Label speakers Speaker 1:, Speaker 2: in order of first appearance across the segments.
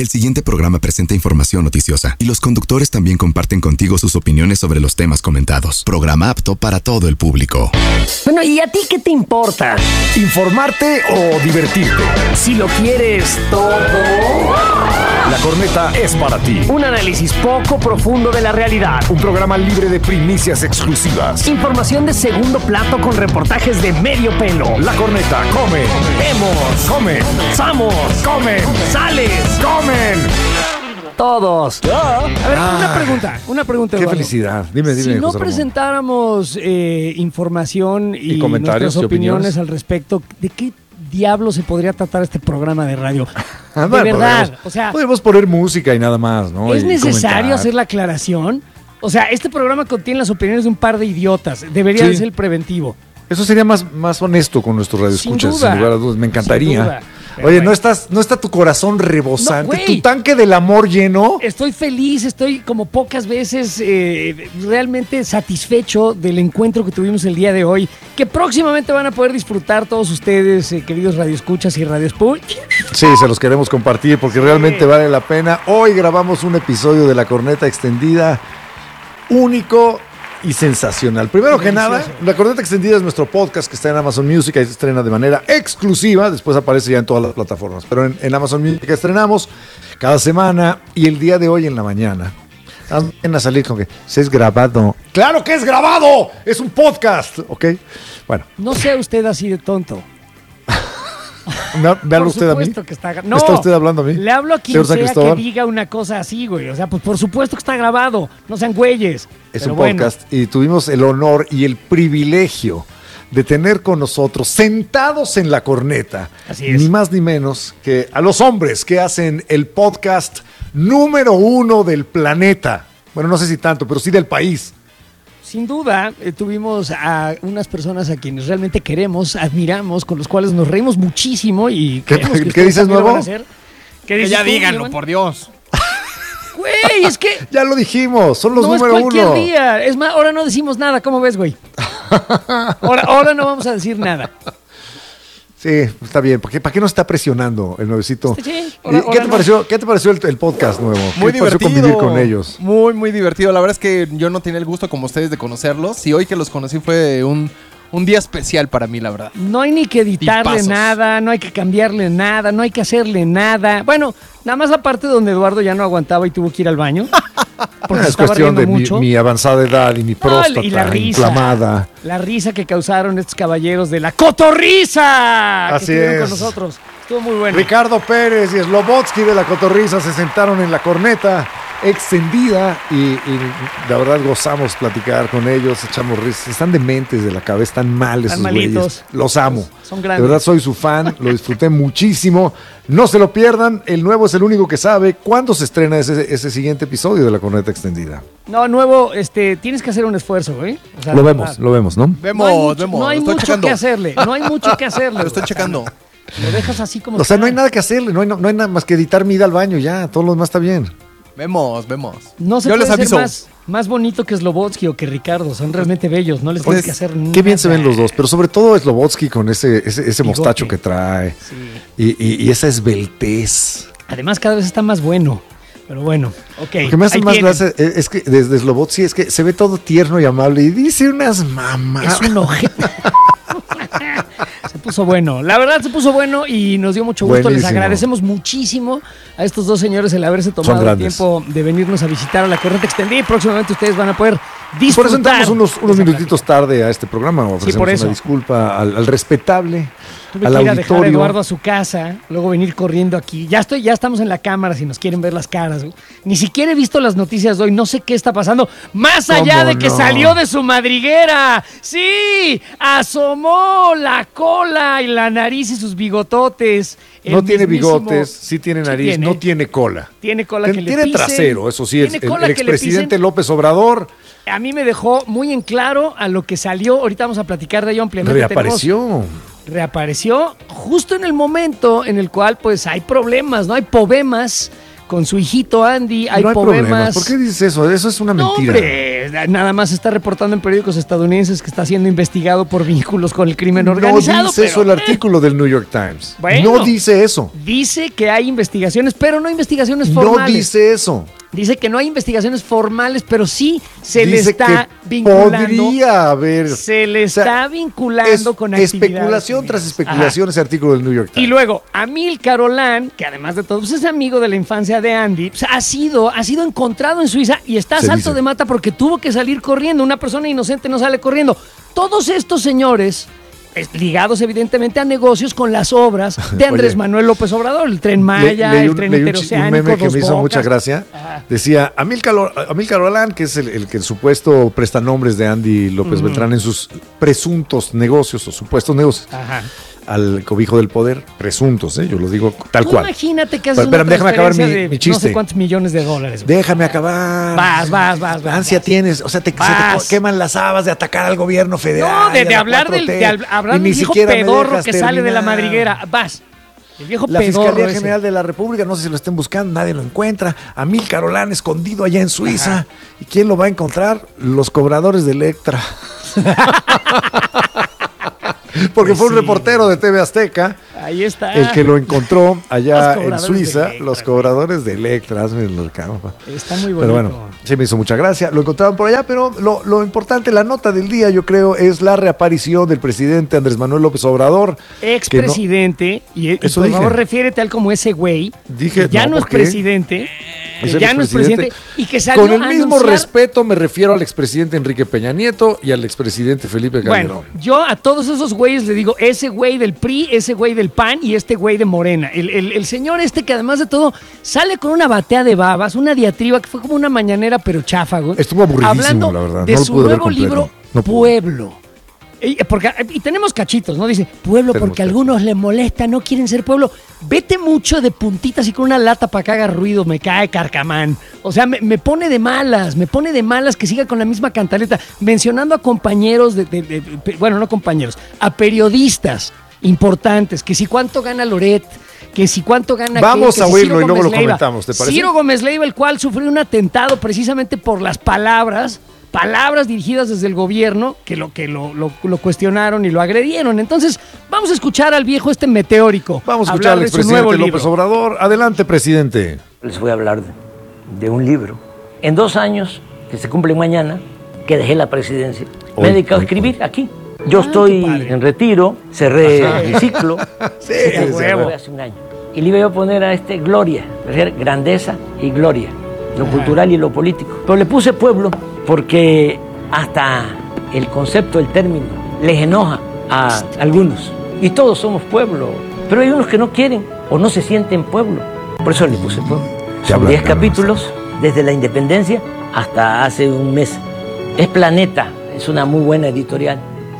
Speaker 1: El siguiente programa presenta información noticiosa y los conductores también comparten contigo sus opiniones sobre los temas comentados. Programa apto para todo el público.
Speaker 2: Bueno, ¿y a ti qué te importa?
Speaker 3: ¿Informarte o divertirte?
Speaker 2: Si lo quieres todo...
Speaker 3: La Corneta es para ti.
Speaker 2: Un análisis poco profundo de la realidad.
Speaker 3: Un programa libre de primicias exclusivas.
Speaker 2: Información de segundo plato con reportajes de medio pelo.
Speaker 3: La Corneta come.
Speaker 2: Vemos.
Speaker 3: Comen.
Speaker 2: Somos.
Speaker 3: Comen.
Speaker 2: Sales.
Speaker 3: Comen.
Speaker 2: Todos. A ver, una pregunta.
Speaker 3: Qué
Speaker 2: Eduardo.
Speaker 3: felicidad. Dime,
Speaker 2: Si no
Speaker 3: José Ramón.
Speaker 2: presentáramos información y
Speaker 3: comentarios
Speaker 2: nuestras
Speaker 3: y opiniones
Speaker 2: al respecto, ¿de qué diablo se podría tratar este programa de radio? De
Speaker 3: Bueno,
Speaker 2: verdad, o sea,
Speaker 3: podemos poner música y nada más, ¿no?
Speaker 2: ¿es
Speaker 3: Y
Speaker 2: necesario
Speaker 3: comentar.
Speaker 2: hacer la aclaración? O sea, este programa contiene las opiniones de un par de idiotas. Debería
Speaker 3: Sí.
Speaker 2: de ser el preventivo.
Speaker 3: Eso sería más honesto con nuestros radioescuchas,
Speaker 2: Sin duda.
Speaker 3: sin lugar a dudas. Me encantaría.
Speaker 2: Sin duda. Pero
Speaker 3: Oye,
Speaker 2: bueno.
Speaker 3: ¿no está tu corazón rebosante?
Speaker 2: No, güey.
Speaker 3: ¿Tu tanque del amor lleno?
Speaker 2: Estoy feliz, estoy como pocas veces realmente satisfecho del encuentro que tuvimos el día de hoy, que próximamente van a poder disfrutar todos ustedes, queridos radioescuchas y radioescuchas.
Speaker 3: Sí, se los queremos compartir porque realmente vale la pena. Hoy grabamos un episodio de La Corneta Extendida único y sensacional. Primero que nada, La Corneta Extendida es nuestro podcast que está en Amazon Music y se estrena de manera exclusiva. Después aparece ya en todas las plataformas. Pero en Amazon Music estrenamos cada semana y el día de hoy en la mañana. Van a salir con que se es grabado. ¡Claro que es grabado! ¡Es un podcast! ¿Ok? Bueno.
Speaker 2: No sea usted así de tonto.
Speaker 3: Véalo usted a mí.
Speaker 2: Que está... No,
Speaker 3: ¿Está usted hablando a mí?
Speaker 2: Le hablo a quien
Speaker 3: Señor San
Speaker 2: sea
Speaker 3: Cristóbal.
Speaker 2: que diga una cosa así, güey. O sea, pues por supuesto que está grabado. No sean güeyes.
Speaker 3: Es
Speaker 2: Pero
Speaker 3: un
Speaker 2: bueno.
Speaker 3: podcast y tuvimos el honor y el privilegio de tener con nosotros, sentados en la corneta,
Speaker 2: Así es.
Speaker 3: ni más ni menos que a los hombres que hacen el podcast número 1 del planeta. Bueno, no sé si tanto, pero sí del país.
Speaker 2: Sin duda, tuvimos a unas personas a quienes realmente queremos, admiramos, con los cuales nos reímos muchísimo y
Speaker 3: ¿Qué-
Speaker 2: creemos que
Speaker 3: qué
Speaker 2: ustedes
Speaker 3: dices,
Speaker 2: también lo
Speaker 3: nuevo?
Speaker 2: van a hacer. ¿Qué
Speaker 4: Que
Speaker 2: dices
Speaker 4: ya
Speaker 2: tú,
Speaker 4: díganlo,
Speaker 2: Iván?
Speaker 4: por Dios.
Speaker 2: Güey, es que
Speaker 3: Ya lo dijimos, son los
Speaker 2: no es
Speaker 3: número
Speaker 2: cualquier
Speaker 3: 1.
Speaker 2: día. Es más, ahora no decimos nada. ¿Cómo ves, güey? Ahora no vamos a decir nada.
Speaker 3: Sí, está bien. ¿Para qué nos está presionando el nuevecito?
Speaker 2: Sí,
Speaker 3: ¿Y
Speaker 2: ahora
Speaker 3: ¿Qué te pareció el podcast nuevo?
Speaker 4: Muy
Speaker 3: ¿Qué te pareció
Speaker 4: divertido.
Speaker 3: convivir con ellos?
Speaker 4: Muy, muy divertido. La verdad es que yo no tenía el gusto como ustedes de conocerlos. Y hoy que los conocí fue un día especial para mí, la verdad.
Speaker 2: No hay ni que editarle
Speaker 4: Tipazos.
Speaker 2: nada, no hay que cambiarle nada, no hay que hacerle nada. Bueno, nada más la parte donde Eduardo ya no aguantaba y tuvo que ir al baño. Porque se
Speaker 3: Es
Speaker 2: estaba
Speaker 3: cuestión
Speaker 2: riendo
Speaker 3: de
Speaker 2: mucho.
Speaker 3: mi avanzada edad y mi próstata
Speaker 2: y la risa.
Speaker 3: inflamada.
Speaker 2: La risa que causaron estos caballeros de la cotorriza.
Speaker 3: Así
Speaker 2: que estuvieron
Speaker 3: es.
Speaker 2: con nosotros. Estuvo muy bueno.
Speaker 3: Ricardo Pérez y Slobotsky de la Cotorriza se sentaron en la corneta extendida y la verdad gozamos platicar con ellos, echamos risas. Están dementes de la cabeza, están mal esos
Speaker 2: Están malitos.
Speaker 3: güeyes. Los amo.
Speaker 2: Son
Speaker 3: De
Speaker 2: grandes.
Speaker 3: verdad soy su fan, lo disfruté muchísimo. No se lo pierdan, el nuevo es el único que sabe cuándo se estrena ese siguiente episodio de la corneta extendida.
Speaker 2: No, nuevo, tienes que hacer un esfuerzo, güey. O sea,
Speaker 3: Lo
Speaker 2: de
Speaker 3: vemos,
Speaker 2: verdad.
Speaker 3: lo vemos, ¿no?
Speaker 4: Vemos,
Speaker 2: No hay
Speaker 4: lo estoy
Speaker 2: mucho
Speaker 4: checando.
Speaker 2: que hacerle. No hay mucho que hacerle.
Speaker 4: Lo estoy
Speaker 2: güey.
Speaker 4: checando.
Speaker 2: Lo dejas así como
Speaker 3: O sea, no hay
Speaker 2: está.
Speaker 3: nada que hacerle, no hay nada más que editar mi ida al baño ya, todo lo demás está bien.
Speaker 4: Vemos.
Speaker 2: No se
Speaker 4: Yo
Speaker 2: puede
Speaker 4: les aviso.
Speaker 2: ser más bonito que Slobotsky o que Ricardo. Son realmente bellos. No les tienes que hacer nada.
Speaker 3: Qué bien se ven los dos, pero sobre todo Slobotsky con ese mostacho que trae
Speaker 2: Sí.
Speaker 3: y esa esbeltez.
Speaker 2: Además, cada vez está más bueno. Pero bueno, ok.
Speaker 3: Lo que me hace
Speaker 2: ahí
Speaker 3: más
Speaker 2: tienen.
Speaker 3: gracia es que desde Slobotsky es que se ve todo tierno y amable y dice unas mamás.
Speaker 2: Es un ojete. Se puso bueno. La verdad se puso bueno y nos dio mucho gusto.
Speaker 3: Buenísimo.
Speaker 2: Les agradecemos muchísimo a estos dos señores el haberse tomado el
Speaker 3: grandes.
Speaker 2: tiempo de venirnos a visitar a la Corneta Extendida y próximamente ustedes van a poder
Speaker 3: Por
Speaker 2: disfrutar.
Speaker 3: eso entramos unos
Speaker 2: de esa
Speaker 3: minutitos tarde a este programa. Ofrecemos
Speaker 2: por eso.
Speaker 3: una disculpa al respetable,
Speaker 2: Tuve
Speaker 3: al
Speaker 2: que ir a dejar a
Speaker 3: auditorio.
Speaker 2: Eduardo a su casa, luego venir corriendo aquí. Ya estamos en la cámara si nos quieren ver las caras. Güey. Ni siquiera he visto las noticias de hoy, no sé qué está pasando. Más allá
Speaker 3: ¿Cómo
Speaker 2: de que
Speaker 3: no?
Speaker 2: salió de su madriguera. Sí, asomó la cola y la nariz y sus bigototes. El
Speaker 3: No tiene
Speaker 2: mismísimo-
Speaker 3: bigotes, sí tiene
Speaker 2: Sí
Speaker 3: nariz,
Speaker 2: tiene.
Speaker 3: no tiene cola.
Speaker 2: Tiene cola que le
Speaker 3: Tiene
Speaker 2: pisen.
Speaker 3: trasero, eso sí,
Speaker 2: Tiene
Speaker 3: el
Speaker 2: cola que le
Speaker 3: expresidente
Speaker 2: pisen.
Speaker 3: López Obrador
Speaker 2: A mí me dejó muy en claro a lo que salió. Ahorita vamos a platicar de ello ampliamente.
Speaker 3: reapareció.
Speaker 2: Reapareció justo en el momento en el cual pues hay problemas, ¿no? Hay poemas con su hijito Andy, hay
Speaker 3: no hay
Speaker 2: poemas.
Speaker 3: problemas. ¿Por qué dices eso? Eso es una mentira.
Speaker 2: No, hombre, nada más está reportando en periódicos estadounidenses que está siendo investigado por vínculos con el crimen organizado.
Speaker 3: No dice eso el artículo del New York Times.
Speaker 2: Bueno,
Speaker 3: no dice eso.
Speaker 2: Dice que hay investigaciones, pero no investigaciones formales.
Speaker 3: No dice eso.
Speaker 2: Dice que no hay investigaciones formales, pero sí se le
Speaker 3: Dice
Speaker 2: está
Speaker 3: que
Speaker 2: vinculando.
Speaker 3: Podría haber.
Speaker 2: Se le está vinculando con actividades.
Speaker 3: Especulación tras especulación ese artículo del New York Times.
Speaker 2: Y luego, Amílcar Olan, que además de todo pues es amigo de la infancia de Andy, pues, ha sido encontrado en Suiza y está a salto de mata porque tuvo que salir corriendo. Una persona inocente no sale corriendo. Todos estos señores, ligados evidentemente a negocios con las obras de Andrés Manuel López Obrador, el Tren Maya, el Tren Interoceánico,
Speaker 3: un meme que
Speaker 2: Dos
Speaker 3: me hizo
Speaker 2: Bocas.
Speaker 3: mucha gracia. Decía, Amílcar Olan, que es el que el supuesto prestanombres de Andy López Beltrán en sus presuntos negocios o supuestos negocios.
Speaker 2: Ajá.
Speaker 3: Al cobijo del poder, presuntos, yo lo digo tal cual.
Speaker 2: Imagínate que haces
Speaker 3: Pero
Speaker 2: una
Speaker 3: déjame acabar
Speaker 2: transferencia
Speaker 3: mi
Speaker 2: de
Speaker 3: chiste.
Speaker 2: no sé cuántos millones de dólares.
Speaker 3: Déjame acabar.
Speaker 2: Vas.
Speaker 3: Ansia tienes, o sea, se te queman las habas de atacar al gobierno federal.
Speaker 2: No, de hablar hablar del viejo pedorro que sale de la madriguera. Vas. El viejo
Speaker 3: la
Speaker 2: pedorro
Speaker 3: Fiscalía
Speaker 2: ese.
Speaker 3: General de la República, no sé si lo estén buscando, nadie lo encuentra. Amílcar Olan escondido allá en Suiza. Ajá. ¿Y quién lo va a encontrar? Los cobradores de Electra. Porque fue un reportero de TV Azteca.
Speaker 2: Ahí está.
Speaker 3: El que lo encontró allá en Suiza, los cobradores de Electra. Hazme el campo.
Speaker 2: Está muy bonito.
Speaker 3: Pero bueno, sí me hizo mucha gracia. Lo encontraron por allá, pero lo importante, la nota del día, yo creo, es la reaparición del presidente Andrés Manuel López Obrador.
Speaker 2: Expresidente. Y por favor, refiérete a él como ese güey.
Speaker 3: Dije,
Speaker 2: ya no es presidente. Ya no es presidente. Y que salió
Speaker 3: con el mismo respeto me refiero al expresidente Enrique Peña Nieto y al expresidente Felipe Calderón.
Speaker 2: Bueno, yo a todos esos güeyes le digo, ese güey del PRI, ese güey del PAN y este güey de Morena. El señor que además de todo sale con una batea de babas, una diatriba que fue como una mañanera pero chafa, güey.
Speaker 3: Estuvo aburridísimo,
Speaker 2: hablando
Speaker 3: la verdad.
Speaker 2: de su nuevo libro, Pueblo. Y tenemos cachitos, ¿no? Dice, pueblo porque a algunos les molesta, no quieren ser pueblo. Vete mucho de puntitas y con una lata para que haga ruido, me cae carcamán. O sea, me pone de malas que siga con la misma cantaleta, mencionando a compañeros bueno, no compañeros, a periodistas importantes, que si cuánto gana Loret, que si cuánto gana...
Speaker 3: Vamos a oírlo
Speaker 2: si
Speaker 3: y luego lo comentamos, ¿te parece?
Speaker 2: Ciro Gómez Leiva, el cual sufrió un atentado precisamente por las palabras dirigidas desde el gobierno que lo cuestionaron y lo agredieron. Entonces, vamos a escuchar al viejo meteórico.
Speaker 3: Vamos a escuchar al expresidente López Obrador. Adelante, presidente.
Speaker 5: Les voy a hablar de un libro. En 2 años, que se cumplen mañana, que dejé la presidencia, me he dedicado a escribir aquí. Yo estoy en retiro, cerré mi ciclo.
Speaker 3: Sí,
Speaker 5: hace un año. Y le iba a poner a gloria, es decir, grandeza y gloria, lo cultural y lo político. Pero le puse pueblo porque hasta el concepto, el término, les enoja a algunos. Y todos somos pueblo, pero hay unos que no quieren o no se sienten pueblo. Por eso le puse pueblo. Son 10 capítulos, desde la independencia hasta hace un mes. Es Planeta, es una muy buena editorial.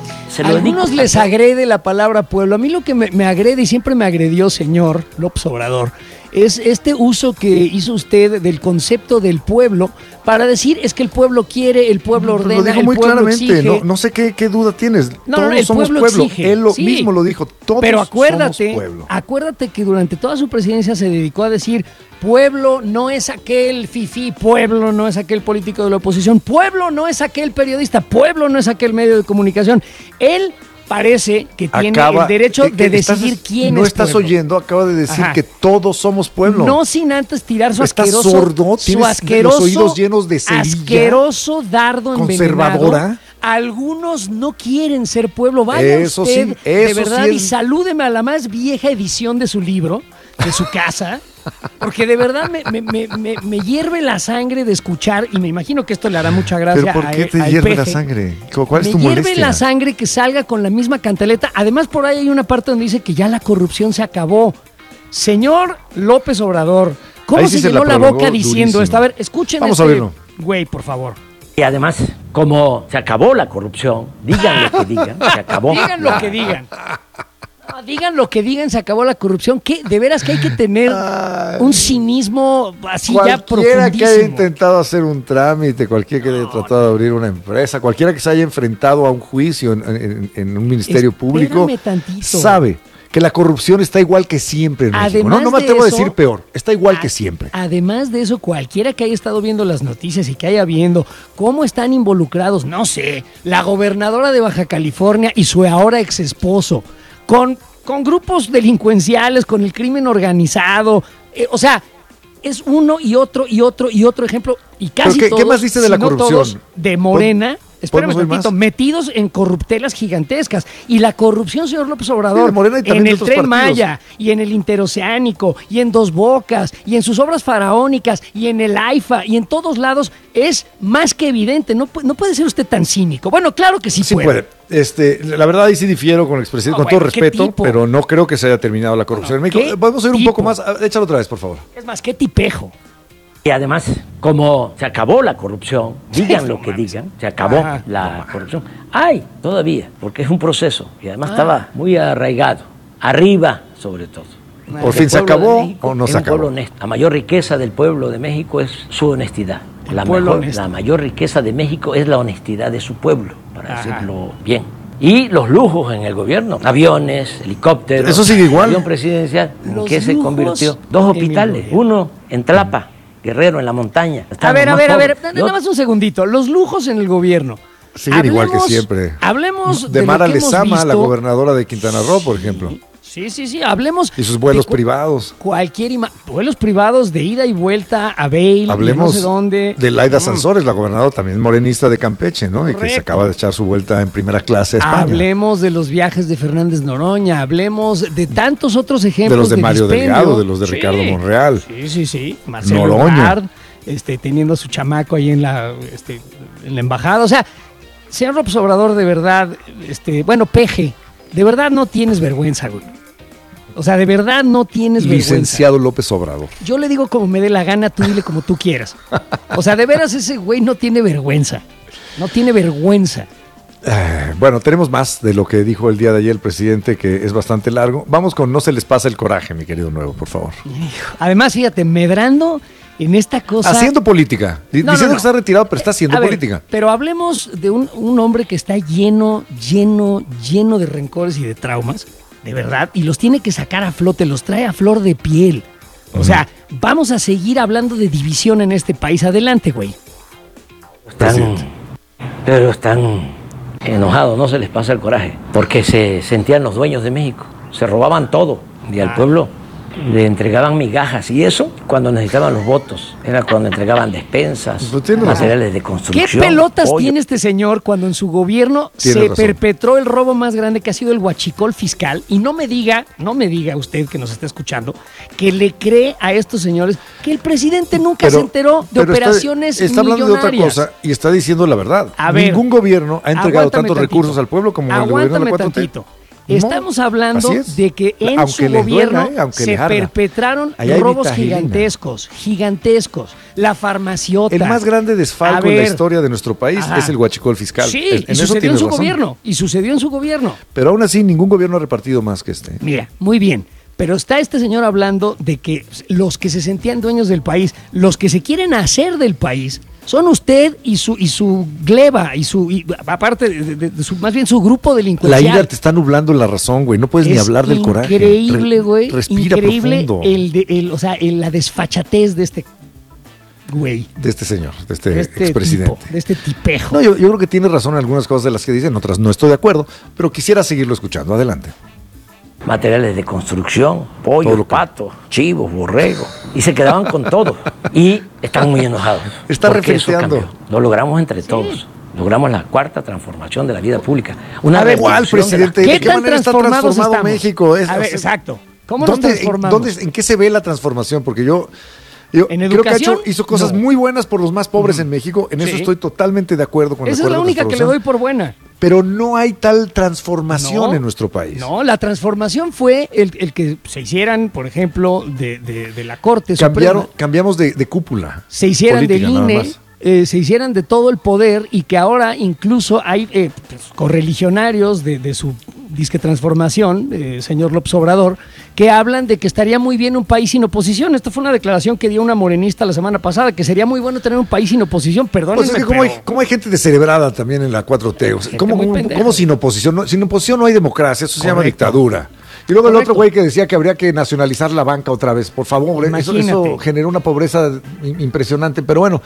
Speaker 2: A algunos les agrede la palabra pueblo. A mí lo que me agrede y siempre me agredió, señor López Obrador, es este uso que hizo usted del concepto del pueblo para decir es que el pueblo quiere, el pueblo ordena,
Speaker 3: lo dijo
Speaker 2: el
Speaker 3: muy
Speaker 2: pueblo
Speaker 3: claramente.
Speaker 2: exige.
Speaker 3: No sé qué duda tienes. Todos
Speaker 2: el
Speaker 3: somos
Speaker 2: pueblo
Speaker 3: pueblo.
Speaker 2: exige.
Speaker 3: Él mismo lo dijo. Todos
Speaker 2: Pero
Speaker 3: somos pueblo.
Speaker 2: Acuérdate que durante toda su presidencia se dedicó a decir pueblo no es aquel fifí, pueblo no es aquel político de la oposición, pueblo no es aquel periodista, pueblo no es aquel medio de comunicación. Él parece que tiene el derecho de decidir quién es pueblo.
Speaker 3: No estás oyendo, acaba de decir que todos somos pueblo.
Speaker 2: No sin antes tirar su
Speaker 3: ¿Estás
Speaker 2: asqueroso...
Speaker 3: sordo? ¿Tienes los oídos llenos de cerilla?
Speaker 2: Asqueroso dardo
Speaker 3: conservadora.
Speaker 2: Envenenado. Algunos no quieren ser pueblo. Vaya
Speaker 3: eso
Speaker 2: usted,
Speaker 3: sí, eso
Speaker 2: de verdad,
Speaker 3: sí
Speaker 2: y salúdeme a la más vieja edición de su libro, de su casa, porque de verdad me hierve la sangre de escuchar, y me imagino que esto le hará mucha gracia.
Speaker 3: ¿Pero por qué te hierve la sangre? ¿Cuál es tu molestia?
Speaker 2: Me hierve la sangre que salga con la misma cantaleta. Además, por ahí hay una parte donde dice que ya la corrupción se acabó. Señor López Obrador, ¿cómo se llenó la boca diciendo esto? A ver, escuchen
Speaker 3: Vamos a verlo.
Speaker 2: Güey, por favor.
Speaker 5: Y además, como se acabó la corrupción, digan lo que digan, se acabó.
Speaker 2: Digan lo que digan. No, digan lo que digan, se acabó la corrupción. ¿Qué? De veras que hay que tener un cinismo así ya profundísimo.
Speaker 3: Cualquiera que haya intentado hacer un trámite, cualquiera que haya tratado de abrir una empresa, cualquiera que se haya enfrentado a un juicio en un ministerio público, sabe que la corrupción está igual que siempre en México. No me atrevo a decir peor, está igual que siempre.
Speaker 2: Además de eso, cualquiera que haya estado viendo las noticias y que haya viendo cómo están involucrados, no sé, la gobernadora de Baja California y su ahora ex esposo, con grupos delincuenciales, con el crimen organizado, o sea, es uno y otro ejemplo, y casi
Speaker 3: ¿Pero
Speaker 2: todos,
Speaker 3: qué más dice de la corrupción?
Speaker 2: Todos de Morena. Espérame tantito,
Speaker 3: más?
Speaker 2: Metidos en corruptelas gigantescas. Y la corrupción, señor López Obrador,
Speaker 3: sí, Morena y
Speaker 2: en el
Speaker 3: Tren
Speaker 2: Tren Maya, y en el Interoceánico, y en Dos Bocas, y en sus obras faraónicas, y en el AIFA, y en todos lados, es más que evidente. No puede ser usted tan cínico. Bueno, claro que sí puede.
Speaker 3: La verdad ahí sí difiero con el expresidente, con todo respeto, pero no creo que se haya terminado la corrupción en México. Podemos ir un poco más, échalo otra vez, por favor.
Speaker 2: Es más, qué tipejo.
Speaker 5: Y además, como se acabó la corrupción, digan lo que digan, se acabó la corrupción. Hay todavía, porque es un proceso y además estaba muy arraigado, arriba sobre todo.
Speaker 3: ¿Por fin se acabó o no se acabó?
Speaker 5: La mayor riqueza del pueblo de México es su honestidad. La mayor riqueza de México es la honestidad de su pueblo, para decirlo bien. Y los lujos en el gobierno, aviones, helicópteros.
Speaker 3: Eso sigue igual.
Speaker 5: Avión presidencial, ¿en qué se convirtió? 2 hospitales, uno en Tlapa, Guerrero, en la montaña.
Speaker 2: A ver, nada más un segundito. Los lujos en el gobierno.
Speaker 3: Siguen igual que siempre.
Speaker 2: Hablemos
Speaker 3: de Mara
Speaker 2: lo que hemos
Speaker 3: Lezama,
Speaker 2: visto.
Speaker 3: La gobernadora de Quintana Roo, por ejemplo.
Speaker 2: Sí, hablemos.
Speaker 3: Y sus vuelos privados.
Speaker 2: Vuelos privados de ida y vuelta a Vail,
Speaker 3: hablemos
Speaker 2: no sé dónde.
Speaker 3: De Laida Sansores, la gobernadora también morenista de Campeche, ¿no?
Speaker 2: Correcto.
Speaker 3: Y que se acaba de echar su vuelta en primera clase a España.
Speaker 2: Hablemos de los viajes de Fernández Noroña, hablemos de tantos otros ejemplos.
Speaker 3: De los de Mario Delgado, de los de Ricardo Monreal.
Speaker 2: Sí. Marcelo Ebrard, teniendo a su chamaco ahí en la embajada. O sea, señor López Obrador, de verdad, Peje, de verdad no tienes vergüenza, güey. O sea, de verdad no tienes vergüenza.
Speaker 3: Licenciado López Obrador.
Speaker 2: Yo le digo como me dé la gana, tú dile como tú quieras. O sea, de veras ese güey no tiene vergüenza. No tiene vergüenza.
Speaker 3: Bueno, tenemos más de lo que dijo el día de ayer el presidente, que es bastante largo. Vamos con No se les pasa el coraje, mi querido Nuevo, por favor.
Speaker 2: Además, fíjate, medrando en esta cosa.
Speaker 3: Haciendo política. Diciendo que está retirado, pero está haciendo política.
Speaker 2: Pero hablemos de un hombre que está lleno de rencores y de traumas. De verdad, y los tiene que sacar a flote, los trae a flor de piel. O sea, vamos a seguir hablando de división en este país. Adelante, güey.
Speaker 5: Están enojados, no se les pasa el coraje, porque se sentían los dueños de México, se robaban todo, y al pueblo le entregaban migajas, y eso cuando necesitaban los votos, era cuando entregaban despensas, materiales de construcción.
Speaker 2: ¿Qué pelotas tiene este señor cuando en su gobierno perpetró el robo más grande, que ha sido el huachicol fiscal? Y no me diga usted que nos está escuchando, que le cree a estos señores que el presidente nunca se enteró de operaciones
Speaker 3: está hablando
Speaker 2: millonarias.
Speaker 3: de otra cosa y está diciendo la verdad. Ningún gobierno ha entregado tantos recursos al pueblo como el gobierno de la 4T.
Speaker 2: Estamos hablando de que en su gobierno se perpetraron robos gigantescos. La farmaciota.
Speaker 3: El más grande desfalco en la historia de nuestro país es el huachicol fiscal.
Speaker 2: Sí, y sucedió en su gobierno. Y sucedió en su gobierno.
Speaker 3: Pero aún así, ningún gobierno ha repartido más que este.
Speaker 2: Mira, muy bien. Pero está este señor hablando de que los que se sentían dueños del país, los que se quieren hacer del país, son usted y su gleba, aparte de su, más bien su grupo delincuencial.
Speaker 3: La ira te está nublando la razón, güey. No puedes ni hablar del coraje.
Speaker 2: Increíble, güey.
Speaker 3: Respira profundo.
Speaker 2: La desfachatez de este güey.
Speaker 3: De este señor, de este expresidente.
Speaker 2: De este tipejo.
Speaker 3: No, yo creo que tiene razón en algunas cosas de las que dicen, otras no estoy de acuerdo, pero quisiera seguirlo escuchando. Adelante.
Speaker 5: Materiales de construcción, pollo, pato, chivos, borrego, y se quedaban con todo. Y están muy enojados.
Speaker 3: Está reflexionando.
Speaker 5: Lo logramos entre todos. Logramos la cuarta transformación de la vida pública.
Speaker 3: Igual, presidente. ¿De qué manera está transformado México?
Speaker 2: Exacto. ¿Cómo nos transformamos?
Speaker 3: ¿En qué se ve la transformación? Porque yo creo que hizo cosas muy buenas por los más pobres en México. En eso estoy totalmente de acuerdo con
Speaker 2: Esa es la única que le doy por buena.
Speaker 3: Pero no hay tal transformación en nuestro país.
Speaker 2: No, la transformación fue el que se hicieran, por ejemplo, de la Corte Suprema.
Speaker 3: Cambiamos de cúpula.
Speaker 2: Se hicieran del INE, se hicieran de todo el poder, y que ahora incluso hay correligionarios de su disque transformación, señor López Obrador, que hablan de que estaría muy bien un país sin oposición. Esta fue una declaración que dio una morenista la semana pasada, que sería muy bueno tener un país sin oposición. Perdónenme,
Speaker 3: pues es que ¿cómo hay gente descerebrada también en la 4T? ¿Cómo sin oposición? Sin oposición no hay democracia, eso se llama dictadura. Y luego el
Speaker 2: Correcto.
Speaker 3: otro güey que decía que habría que nacionalizar la banca otra vez. Por favor, eso
Speaker 2: Imagínate.
Speaker 3: generó una pobreza impresionante. Pero bueno,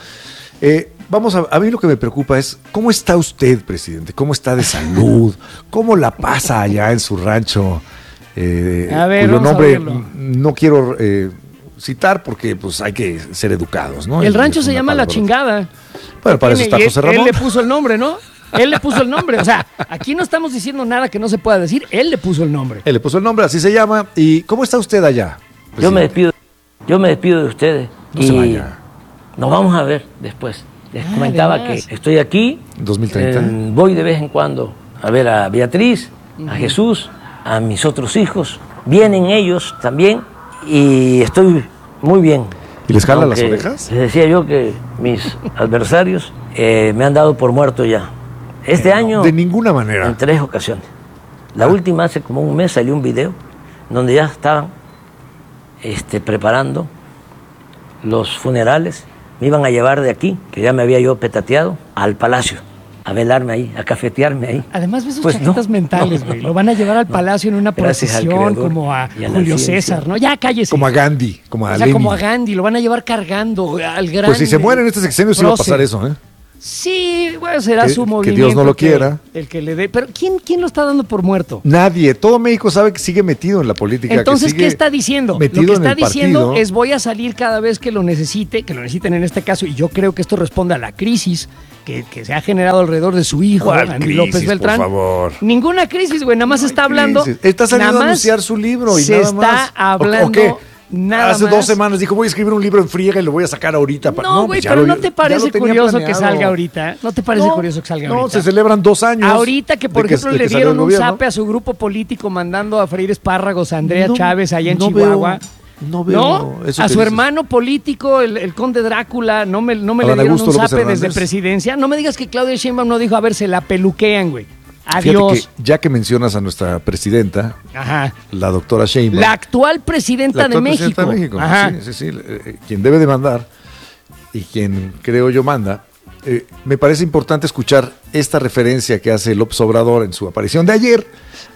Speaker 3: a mí lo que me preocupa es cómo está usted, presidente, cómo está de salud, cómo la pasa allá en su rancho,
Speaker 2: A ver,
Speaker 3: cuyo
Speaker 2: vamos a
Speaker 3: nombre
Speaker 2: verlo.
Speaker 3: no quiero citar porque pues hay que ser educados, ¿no?
Speaker 2: El
Speaker 3: Y
Speaker 2: rancho
Speaker 3: es
Speaker 2: se
Speaker 3: una
Speaker 2: llama La
Speaker 3: palabra.
Speaker 2: Chingada.
Speaker 3: Bueno, para eso está José
Speaker 2: Él
Speaker 3: Ramón.
Speaker 2: le puso el nombre, ¿no? Él le puso el nombre. O sea, aquí no estamos diciendo nada que no se pueda decir. Él le puso el nombre.
Speaker 3: Él le puso el nombre, así se llama. ¿Y cómo está usted allá?
Speaker 5: Yo me
Speaker 3: presidente?
Speaker 5: despido de ustedes.
Speaker 3: No se vaya.
Speaker 5: Nos vamos a ver después. Les comentaba que
Speaker 2: además.
Speaker 5: estoy aquí.
Speaker 3: 2030.
Speaker 5: Voy de vez en cuando a ver a Beatriz, a Jesús, a mis otros hijos. Vienen ellos también y estoy muy bien.
Speaker 3: ¿Y les jala las
Speaker 5: Aunque
Speaker 3: orejas?
Speaker 5: Les decía yo que mis adversarios me han dado por muerto ya. Este año,
Speaker 3: De ninguna manera.
Speaker 5: en 3 ocasiones. La última, hace como un mes, salió un video donde ya estaban preparando los funerales. Me iban a llevar de aquí, que ya me había yo petateado, al palacio, a velarme ahí, a cafetearme ahí.
Speaker 2: Además ves sus
Speaker 5: Pues
Speaker 2: chaquetas
Speaker 5: no,
Speaker 2: mentales,
Speaker 5: no,
Speaker 2: güey.
Speaker 5: no,
Speaker 2: Lo van a llevar al
Speaker 5: no.
Speaker 2: palacio en una
Speaker 5: Gracias al
Speaker 2: procesión,
Speaker 5: Creador
Speaker 2: como a
Speaker 5: y a la
Speaker 2: Julio
Speaker 5: ciencia.
Speaker 2: César, ¿no? Ya cállese.
Speaker 3: Como a Gandhi, como a
Speaker 2: O sea, como a
Speaker 3: Lenin.
Speaker 2: Gandhi, lo van a llevar cargando al gran.
Speaker 3: Pues si se muere en este sexenio sí va a
Speaker 2: prócer.
Speaker 3: pasar eso, ¿eh?
Speaker 2: Sí, bueno, será
Speaker 3: Que-
Speaker 2: su
Speaker 3: que
Speaker 2: movimiento.
Speaker 3: Dios no lo quiera.
Speaker 2: El que le dé. Pero ¿quién lo está dando por muerto?
Speaker 3: Nadie, todo México sabe que sigue metido en la política.
Speaker 2: Entonces,
Speaker 3: que sigue
Speaker 2: ¿qué está diciendo? Lo
Speaker 3: metido
Speaker 2: que
Speaker 3: en
Speaker 2: está
Speaker 3: el
Speaker 2: diciendo
Speaker 3: partido.
Speaker 2: es voy a salir cada vez que lo necesite, que lo necesiten en este caso, y yo creo que esto responde a la crisis que se ha generado alrededor de su hijo,
Speaker 3: ¿Cuál
Speaker 2: Andy
Speaker 3: crisis,
Speaker 2: López Beltrán.
Speaker 3: por favor?
Speaker 2: Ninguna crisis, güey, nada más está hablando.
Speaker 3: Crisis. Está saliendo
Speaker 2: nada
Speaker 3: a
Speaker 2: más
Speaker 3: anunciar su libro y
Speaker 2: se
Speaker 3: nada
Speaker 2: está
Speaker 3: más.
Speaker 2: hablando
Speaker 3: ¿O qué?
Speaker 2: nada
Speaker 3: Hace
Speaker 2: más.
Speaker 3: 2 semanas dijo, voy a escribir un libro en friega y lo voy a sacar ahorita.
Speaker 2: No, güey,
Speaker 3: pues ya
Speaker 2: pero
Speaker 3: lo-
Speaker 2: ¿no te
Speaker 3: ya
Speaker 2: parece
Speaker 3: lo tenía
Speaker 2: curioso que
Speaker 3: planeado.
Speaker 2: salga ahorita? ¿No te parece curioso que salga
Speaker 3: No,
Speaker 2: ahorita?
Speaker 3: se celebran 2 años.
Speaker 2: Ahorita que, por
Speaker 3: de
Speaker 2: ejemplo,
Speaker 3: de
Speaker 2: le
Speaker 3: salió
Speaker 2: dieron
Speaker 3: el
Speaker 2: un
Speaker 3: gobierno.
Speaker 2: zape a su grupo político mandando a freír espárragos a Andrea
Speaker 3: No,
Speaker 2: Chávez allá en
Speaker 3: no
Speaker 2: Chihuahua.
Speaker 3: No veo eso
Speaker 2: a
Speaker 3: que
Speaker 2: su
Speaker 3: dices.
Speaker 2: hermano político, el conde Drácula, no me le
Speaker 3: Adán
Speaker 2: dieron
Speaker 3: Augusto
Speaker 2: un
Speaker 3: López
Speaker 2: zape desde
Speaker 3: Hernández.
Speaker 2: presidencia. No me digas que Claudia Sheinbaum no dijo, a ver, se la peluquean, güey.
Speaker 3: Fíjate
Speaker 2: Adiós.
Speaker 3: que ya que mencionas a nuestra presidenta,
Speaker 2: Ajá.
Speaker 3: la doctora Sheinbaum.
Speaker 2: La actual presidenta,
Speaker 3: La actual
Speaker 2: de,
Speaker 3: presidenta
Speaker 2: México.
Speaker 3: de México.
Speaker 2: Ajá.
Speaker 3: Sí. Quien debe de mandar y quien creo yo manda. Me parece importante escuchar esta referencia que hace López Obrador en su aparición de ayer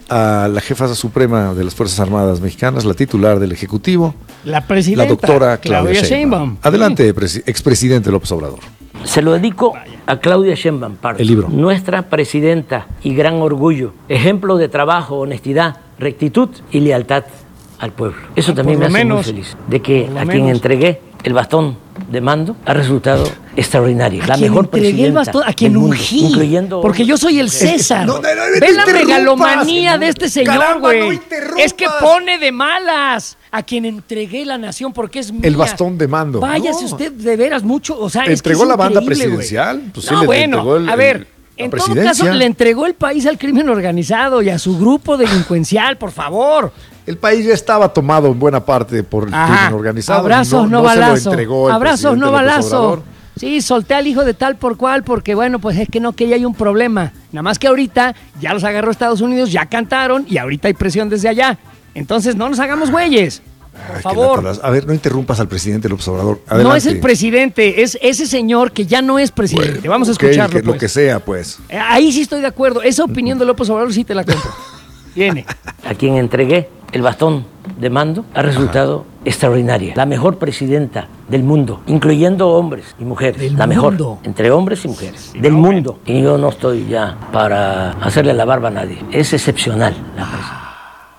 Speaker 3: a la jefa suprema de las Fuerzas Armadas Mexicanas, la titular del Ejecutivo,
Speaker 2: La presidenta.
Speaker 3: la doctora Claudia
Speaker 2: Sheinbaum.
Speaker 3: Sheinbaum. Adelante, expresidente López Obrador.
Speaker 5: Se lo dedico a Claudia Sheinbaum Pardo,
Speaker 3: El libro.
Speaker 5: nuestra presidenta y gran orgullo, ejemplo de trabajo, honestidad, rectitud y lealtad al pueblo. Eso también
Speaker 2: por
Speaker 5: me
Speaker 2: lo
Speaker 5: hace
Speaker 2: menos,
Speaker 5: muy feliz, de que
Speaker 2: por lo
Speaker 5: a quien
Speaker 2: menos.
Speaker 5: entregué el bastón de mando ha resultado extraordinario. La
Speaker 2: quien
Speaker 5: mejor
Speaker 2: entregué el
Speaker 5: presidenta
Speaker 2: bastón, a quien
Speaker 5: del mundo,
Speaker 2: ungí,
Speaker 5: incluyendo
Speaker 2: porque yo soy el César.
Speaker 3: No, no, no, no
Speaker 2: Ve
Speaker 3: te
Speaker 2: la
Speaker 3: interrumpas.
Speaker 2: megalomanía de este señor,
Speaker 3: Caramba, no
Speaker 2: güey.
Speaker 3: interrumpas.
Speaker 2: Es que pone de malas a quien entregué la nación porque es mía.
Speaker 3: El bastón de mando.
Speaker 2: Váyase
Speaker 3: No.
Speaker 2: usted de veras mucho, o sea, es que
Speaker 3: ¿Entregó
Speaker 2: es
Speaker 3: la banda
Speaker 2: increíble, güey.
Speaker 3: presidencial? Pues sí,
Speaker 2: No,
Speaker 3: le
Speaker 2: bueno,
Speaker 3: entregó
Speaker 2: a ver,
Speaker 3: la
Speaker 2: en todo
Speaker 3: presidencia.
Speaker 2: caso le entregó el país al crimen organizado y a su grupo delincuencial, por favor.
Speaker 3: El país ya estaba tomado en buena parte por el
Speaker 2: Ajá.
Speaker 3: crimen organizado.
Speaker 2: Abrazos, no
Speaker 3: se lo
Speaker 2: balazo.
Speaker 3: entregó el
Speaker 2: Abrazos,
Speaker 3: presidente
Speaker 2: no
Speaker 3: López
Speaker 2: balazo.
Speaker 3: Obrador.
Speaker 2: Sí, solté al hijo de tal por cual porque, bueno, pues es que no, que ya hay un problema. Nada más que ahorita ya los agarró Estados Unidos, ya cantaron y ahorita hay presión desde allá. Entonces no nos hagamos güeyes. Por
Speaker 3: Ay,
Speaker 2: favor.
Speaker 3: qué latadas. A ver, no interrumpas al presidente López Obrador.
Speaker 2: No
Speaker 3: Adelante.
Speaker 2: es el presidente, es ese señor que ya no es presidente.
Speaker 3: Bueno,
Speaker 2: Vamos a
Speaker 3: ok,
Speaker 2: escucharlo.
Speaker 3: Lo
Speaker 2: pues.
Speaker 3: que sea, pues.
Speaker 2: Ahí sí estoy de acuerdo. Esa opinión de López Obrador sí te la compro. Viene.
Speaker 5: a quien entregué el bastón de mando ha resultado extraordinaria. La mejor presidenta del mundo, incluyendo hombres y mujeres.
Speaker 2: Del
Speaker 5: la mejor,
Speaker 2: mundo.
Speaker 5: entre hombres y mujeres.
Speaker 2: Sí,
Speaker 5: del
Speaker 2: no,
Speaker 5: mundo. Y yo no estoy ya para hacerle la barba a nadie. Es excepcional la presidenta.